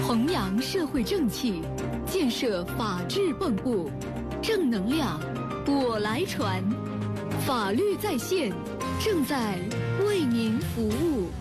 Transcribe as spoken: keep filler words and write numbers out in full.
弘扬社会正气，建设法治蚌埠，正能量我来传，法律在线，正在为您服务。